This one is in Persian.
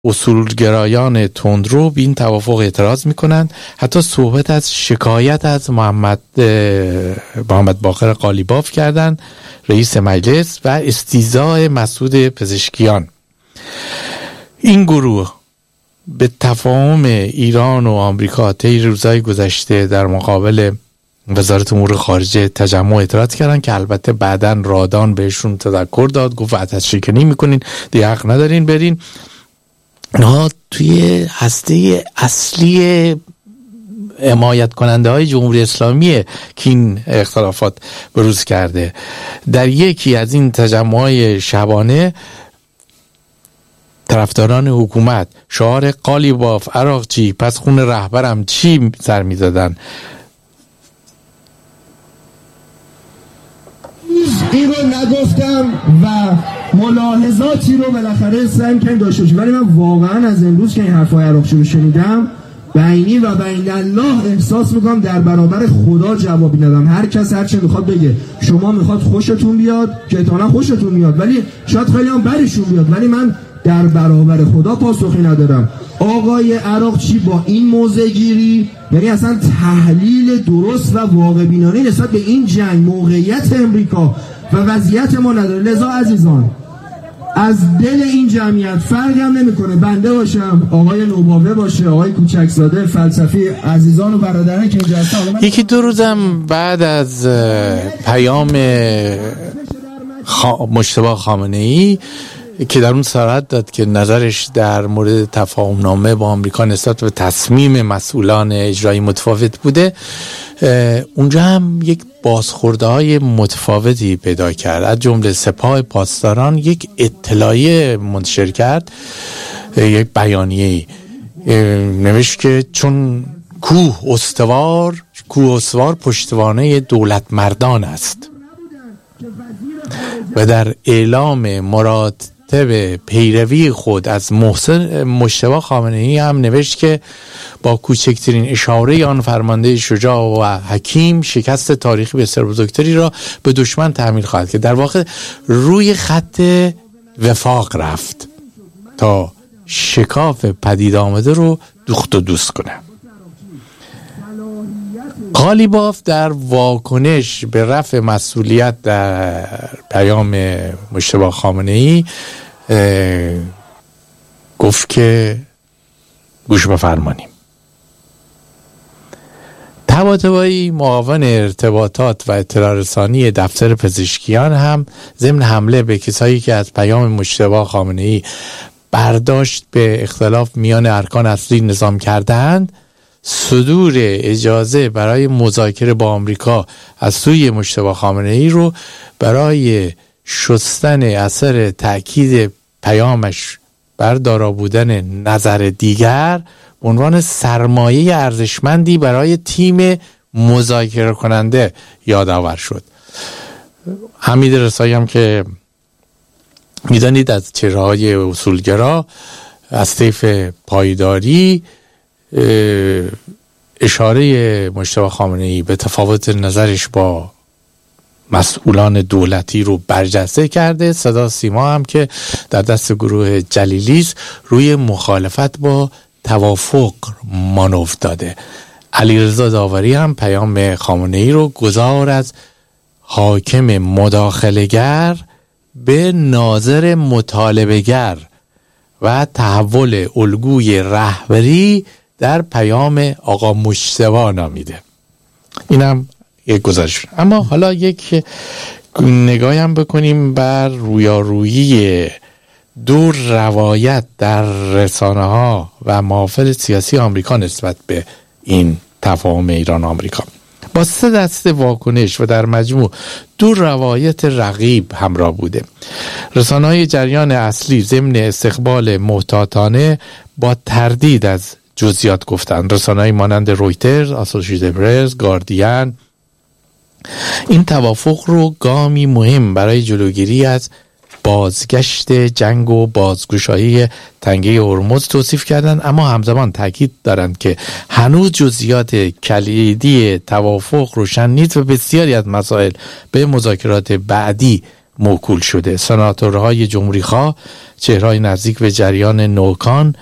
اصولگرایان تندرو به این توافق اعتراض میکنند. حتی صحبت از شکایت از محمد باقر قالیباف کردند، رئیس مجلس، و استیزاء مسعود پزشکیان. این گروه به تفاهم ایران و آمریکا طی روزهای گذشته در مقابل وزارت امور خارجه تجمع اعتراض کردن که البته بعداً رادان بهشون تذکر داد، گفت وحدت شکنی میکنین، دیگه حق ندارین برین. اینها توی هسته اصلی حمایت کننده های جمهوری اسلامی که این اختلافات بروز کرده. در یکی از این تجمع‌های شبانه طرفداران حکومت شعار قالیباف عراقچی پس خون رهبرم چی سر می‌زدن. این رو نگفتم و ملاحظاتی رو بالاخره سعی کردم داشته باشم، ولی من واقعا از امروز که این حرفای عراقچی رو شنیدم بینی و بین الله احساس میکنم در برابر خدا جوابی ندم. هر کس هر چه میخواد بگه، شما میخواد خوشتون بیاد که احتمالاً خوشتون میاد، ولی شاید خیلی هم برشون بیاد، ولی من در برابر خدا پاسخی ندارم. آقای عراقچی با این موضع گیری، یعنی اصلا تحلیل درست و واقع بینانه نسبت به این جنگ، موقعیت امریکا و وضعیت ما نداره. لذا عزیزان، از دل این جمعیت فرقی هم نمیکنه بنده باشم، آقای نوباوه باشه، آقای کوچکزاده، فلسفی، عزیزان و برادران که اینجا هستن. یکی دو روزم بعد از پیام مجتبی خامنه‌ای که در اون صراحت داد که نظرش در مورد تفاهم نامه با آمریکا نسبت به تصمیم مسئولان اجرایی متفاوت بوده، اونجا هم یک بازخوردهای متفاوتی پیدا کرد. از جمله سپاه پاسداران یک اطلاعیه منتشر کرد، یک بیانیه نوشت که چون کوه استوار پشتوانه دولت مردان است و در اعلام مراتب پیروی خود از مجتبی خامنه‌ای هم نوشت که با کوچکترین اشاره آن فرمانده شجاع و حکیم شکست تاریخی بسیار بزرگتری را به دشمن تحمیل خواهد که در واقع روی خط وفاق رفت تا شکاف پدید آمده رو دوخت و دوست کنه. قالیباف در واکنش به رفع مسئولیت در پیام مجتبی خامنه‌ای گفت که گوش بفرمانیم. طباطبایی معاون ارتباطات و اطلاع رسانی دفتر پزشکیان هم ضمن حمله به کسایی که از پیام مجتبی خامنه‌ای برداشت به اختلاف میان ارکان اصلی نظام کردند، صدور اجازه برای مذاکره با آمریکا از سوی مجتبی خامنه‌ای رو برای شستن اثر تأکید پیامش بر دارا بودن نظر دیگر به عنوان سرمایه ارزشمندی برای تیم مذاکره کننده یادآور شد. حمید رسایی هم که میدانید از چهره‌های اصولگرا از طیف پایداری اشاره مجتبی خامنه‌ای به تفاوت نظرش با مسئولان دولتی رو برجسته کرده. صدا سیما هم که در دست گروه جلیلیست روی مخالفت با توافق مانور داده. علیرضا داوری هم پیام خامنه‌ای رو گذار از حاکم مداخله‌گر به ناظر مطالبه‌گر و تحول الگوی رهبری در پیام آقا مجتبی نامیده. اینم یک گزارش. اما حالا یک نگاهی هم بکنیم بر رویارویی دو روایت در رسانه ها و محافل سیاسی آمریکا نسبت به این تفاهم ایران آمریکا. با 3 دسته واکنش و در مجموع 2 روایت رقیب همراه بوده. رسانه‌های جریان اصلی ضمن استقبال محتاطانه با تردید از جزئیات گفتند. رسانه‌های مانند رویترز، آسوشییتد پرس، گاردین این توافق رو گامی مهم برای جلوگیری از بازگشت جنگ و بازگشایی تنگه هرمز توصیف کردند، اما همزمان تاکید دارند که هنوز جزئیات کلیدی توافق روشن نیست و بسیاری از مسائل به مذاکرات بعدی موکول شده. سناتورهای جمهوریخواه، چهره‌های نزدیک به جریان نوکان